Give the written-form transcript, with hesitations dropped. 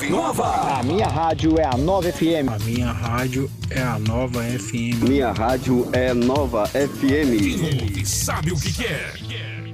Nova. A minha rádio é a Nova FM. A minha rádio é a Nova FM. Minha rádio é Nova FM. Quem ouve sabe o que quer.